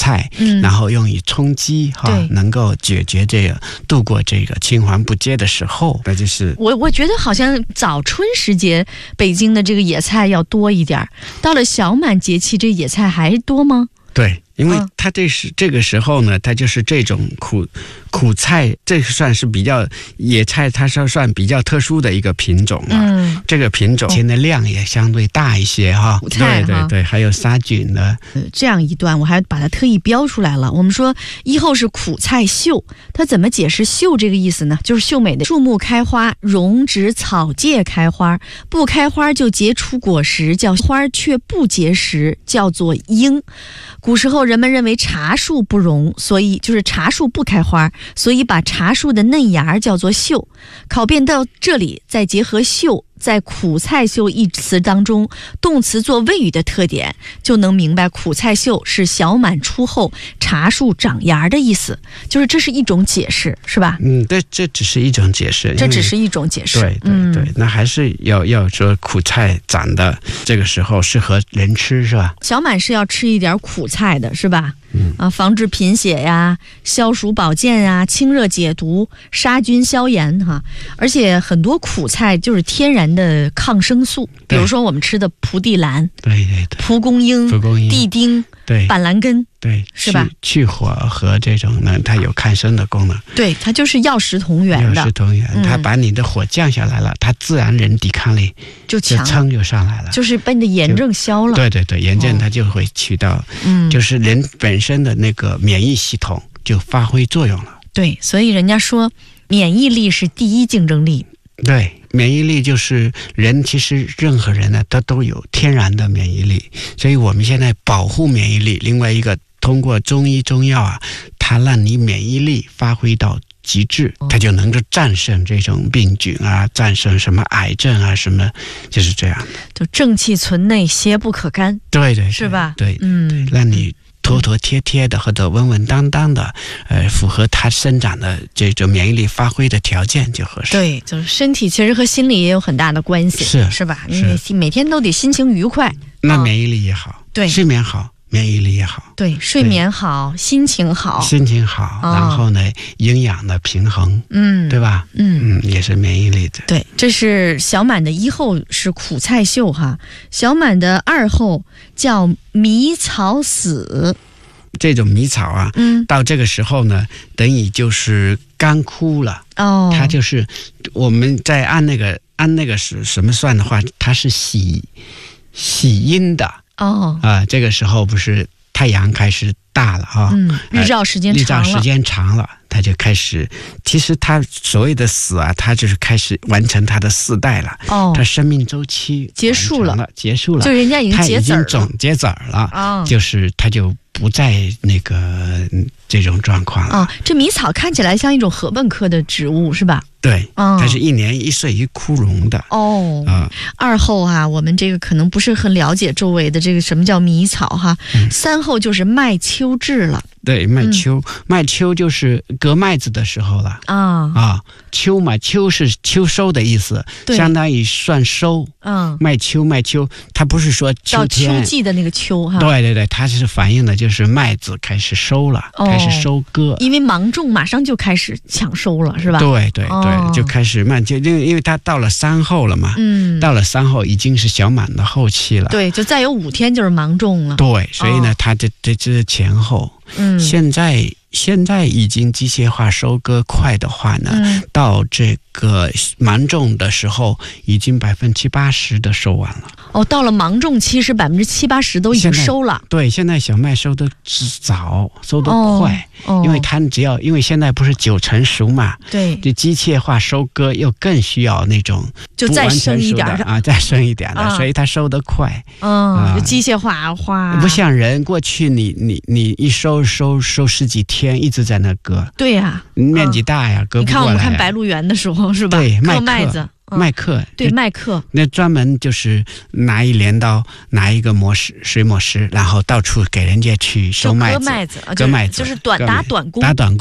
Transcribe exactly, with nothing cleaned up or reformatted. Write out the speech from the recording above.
菜， 嗯， 然后用以充饥哈，能够解决这个度过这个青黄不接的时候，那就是我我觉得好像早春时节北京的这个野菜要多一点，到了小满节气，这野菜还多吗？ 对，因为它这是、嗯、这个时候呢，它就是这种苦苦菜，这算是比较野菜，它是算比较特殊的一个品种啊。嗯，这个品种现在量也相对大一些哈。 苦菜对对对，还有杀菌的。 呃，这样一段我还把它特意标出来了。我们说一后是苦菜秀，它怎么解释秀这个意思呢？就是秀美的树木开花，荣指草芥开花，不开花就结出果实，叫花却不结实，叫做罂。古时候人们认为茶树不荣，所以就是茶树不开花，所以把茶树的嫩芽叫做秀。考辨到这里，再结合秀在苦菜秀一词当中动词做谓语的特点，就能明白苦菜秀是小满初后茶树长芽的意思，就是这是一种解释，是吧？ 嗯，对，这只是一种解释， 这只是一种解释。 对对对、嗯，那还是要要说苦菜长的这个时候适合人吃，是吧？ 小满是要吃一点苦菜的，是吧？嗯啊，防治贫血呀，消暑保健呀，清热解毒，杀菌消炎哈。而且很多苦菜就是天然的抗生素，比如说我们吃的蒲地蓝， 对对对， 蒲公英、 蒲公英、 地丁、 对、 板蓝根， 对， 是吧？ 去火和这种呢，它有抗生的功能。 对，它就是药食同源的。 药食同源，嗯、它把你的火降下来了，它自然人抵抗力就强， 噌就上来了， 就是把你的炎症消了。 对对对，炎症它就会起到，嗯、哦，就是人本身的那个免疫系统就发挥作用了。 对，所以人家说免疫力是第一竞争力。 对，免疫力就是人，其实任何人呢，他都有天然的免疫力，所以我们现在保护免疫力。另外一个，通过中医中药啊，它让你免疫力发挥到极致，它就能够战胜这种病菌啊，战胜什么癌症啊，什么就是这样的。 就正气存内，邪不可干。 对 对, 对， 是吧？ 对，嗯，让你妥妥帖帖的或者稳稳当当的，呃，符合它生长的这种免疫力发挥的条件就合适。 对，就是身体其实和心理也有很大的关系， 是是吧？因为每天都得心情愉快， 那免疫力也好， 哦、对， 睡眠好。免疫力也好， 对，睡眠好，心情好， 心情好，哦、然后呢，营养的平衡，嗯，对吧？嗯嗯，也是免疫力的。 对，这是小满的一后是苦菜秀哈，小满的二后叫迷草死。 这种迷草啊，嗯，到这个时候呢，等于就是干枯了哦，它就是我们在按那个按那个是什么算的话，它是喜喜阴的。哦，啊、呃，这个时候不是太阳开始大了啊， 嗯，日照时间长了， 日照时间长了，它就开始，其实它所谓的死啊，它就是开始完成它的四代了，哦，它生命周期结束了， 结束了， 就人家已经结籽了， 它已经总结籽了，哦，就是它就不在那个这种状况了。 哦，这迷草看起来像一种禾本科的植物，是吧？ 对，哦、它是一年一岁一枯荣的。 哦，啊、嗯，二后啊，我们这个可能不是很了解周围的这个什么叫迷草哈。嗯、三后就是麦秋至了。 对，麦秋，嗯、麦秋就是割麦子的时候了啊啊，秋嘛，秋是秋收的意思，相当于算收。嗯，麦秋，麦秋，它不是说秋天到秋季的那个秋哈。 对对对，它是反映的就是麦子开始收了，哦、开始收割， 因为芒种马上就开始抢收了，是吧？ 对对对，哦、就开始慢，就因为因为它到了三后了嘛，嗯，到了三后已经是小满的后期了， 对，就再有五天就是芒种了， 对，所以呢，哦、它这这这是前后。嗯，现在现在已经机械化收割快的话呢，嗯、到这个芒种的时候，已经百分之七八十的收完了。 哦，到了芒种期是百分之七八十都已经收了。 对，现在小麦收的早，收的快，哦哦、因为它只要因为现在不是九成熟嘛，对，这机械化收割又更需要那种就再生一点的啊，再生一点的，啊、所以它收得快。 嗯，啊、机械化花不像人过去你你你一收收收十几天一直在那割。 对呀、啊， 面积大呀，割不过来呀。 你看我们看白鹿原的时候是吧？ 对， 割麦子。 麦克， 对麦克， 那专门就是拿一镰刀，拿一个磨石水磨石，然后到处给人家去收麦子， 割麦子， 割麦子就是短打短工， 打短工。